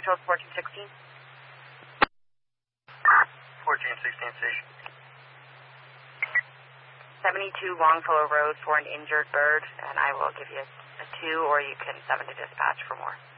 Central 1416. 1416 station. 72 Longfellow Road for an injured bird, and I will give you a 2, or you can 7 to dispatch for more.